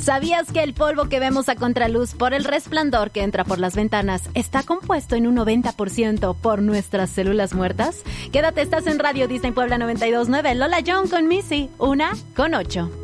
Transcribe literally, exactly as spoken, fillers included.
¿Sabías que el polvo que vemos a contraluz por el resplandor que entra por las ventanas está compuesto en un noventa por ciento por nuestras células muertas? Quédate, estás en Radio Disney Puebla noventa y dos punto nueve. Lola Young con Missy, una con ocho.